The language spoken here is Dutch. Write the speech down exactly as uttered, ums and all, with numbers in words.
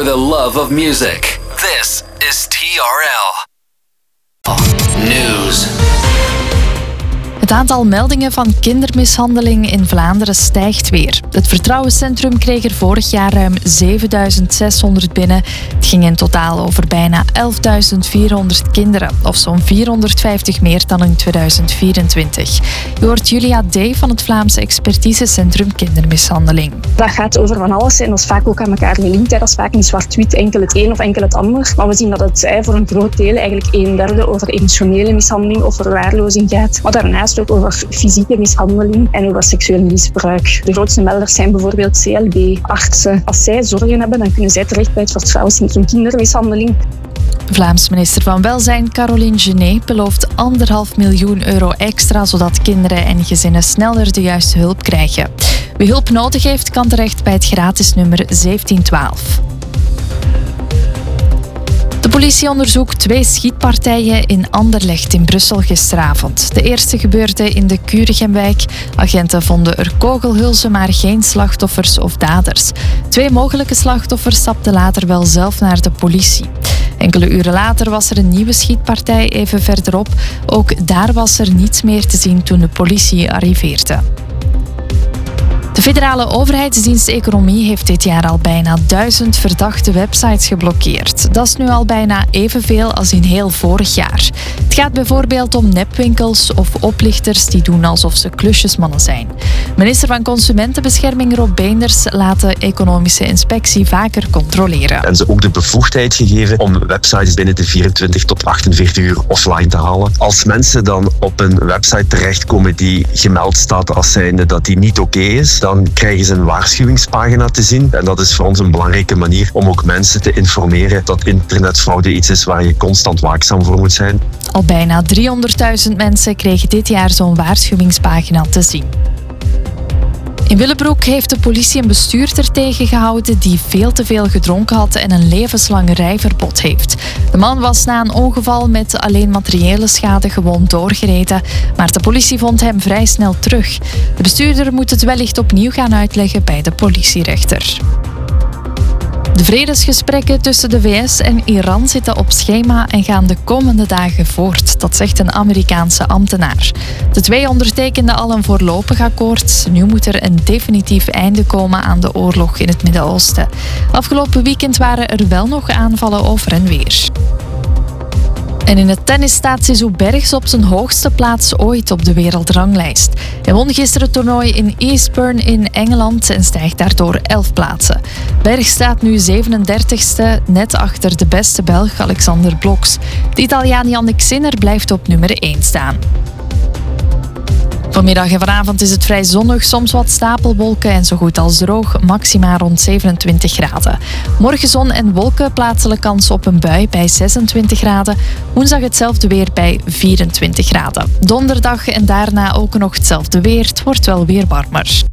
for the love of music. This is T R L News. Het aantal meldingen van kindermishandeling in Vlaanderen stijgt weer. Het Vertrouwenscentrum kreeg er vorig jaar ruim zevenduizend zeshonderd binnen. Het ging in totaal over bijna elfduizend vierhonderd kinderen, of zo'n vierhonderdvijftig meer dan in tweeduizend vierentwintig. U hoort Julia D. van het Vlaamse expertisecentrum kindermishandeling. Dat gaat over van alles en dat is vaak ook aan elkaar gelinkt. Dat is vaak niet zwart-wit, enkel het een of enkel het ander. Maar we zien dat het voor een groot deel, eigenlijk een derde, over emotionele mishandeling of verwaarlozing gaat. Maar daarnaast ook over fysieke mishandeling en over seksueel misbruik. De grootste melders zijn bijvoorbeeld C L B, artsen. Als zij zorgen hebben, dan kunnen zij terecht bij het Vertrouwenscentrum kindermishandeling. Vlaams minister van Welzijn Caroline Genet belooft anderhalf miljoen euro extra, zodat kinderen en gezinnen sneller de juiste hulp krijgen. Wie hulp nodig heeft, kan terecht bij het gratis nummer zeventien twaalf. De politie onderzoekt twee schietpartijen in Anderlecht in Brussel gisteravond. De eerste gebeurde in de Curigemwijk. Agenten vonden er kogelhulzen, maar geen slachtoffers of daders. Twee mogelijke slachtoffers stapten later wel zelf naar de politie. Enkele uren later was er een nieuwe schietpartij even verderop. Ook daar was er niets meer te zien toen de politie arriveerde. De federale overheidsdienst Economie heeft dit jaar al bijna duizend verdachte websites geblokkeerd. Dat is nu al bijna evenveel als in heel vorig jaar. Het gaat bijvoorbeeld om nepwinkels of oplichters die doen alsof ze klusjesmannen zijn. Minister van Consumentenbescherming Rob Beenders laat de economische inspectie vaker controleren. En ze ook de bevoegdheid gegeven om websites binnen de vierentwintig tot achtenveertig uur offline te halen. Als mensen dan op een website terechtkomen die gemeld staat als zijnde dat die niet oké is, dan krijgen ze een waarschuwingspagina te zien. En dat is voor ons een belangrijke manier om ook mensen te informeren dat internetfraude iets is waar je constant waakzaam voor moet zijn. Al bijna driehonderdduizend mensen kregen dit jaar zo'n waarschuwingspagina te zien. In Willebroek heeft de politie een bestuurder tegengehouden die veel te veel gedronken had en een levenslang rijverbod heeft. De man was na een ongeval met alleen materiële schade gewoon doorgereden, maar de politie vond hem vrij snel terug. De bestuurder moet het wellicht opnieuw gaan uitleggen bij de politierechter. De vredesgesprekken tussen de V S en Iran zitten op schema en gaan de komende dagen voort. Dat zegt een Amerikaanse ambtenaar. De twee ondertekenden al een voorlopig akkoord. Nu moet er een definitief einde komen aan de oorlog in het Midden-Oosten. Afgelopen weekend waren er wel nog aanvallen over en weer. En in het tennis staat Zizou Bergs op zijn hoogste plaats ooit op de wereldranglijst. Hij won gisteren het toernooi in Eastbourne in Engeland en stijgt daardoor elf plaatsen. Bergs staat nu zevenendertigste, net achter de beste Belg Alexander Bloks. De Italiaan Jannik Sinner blijft op nummer één staan. Vanmiddag en vanavond is het vrij zonnig, soms wat stapelwolken en zo goed als droog, maxima rond zevenentwintig graden. Morgen zon en wolken, plaatselijk kans op een bui bij zesentwintig graden. Woensdag hetzelfde weer bij vierentwintig graden. Donderdag en daarna ook nog hetzelfde weer, het wordt wel weer warmer.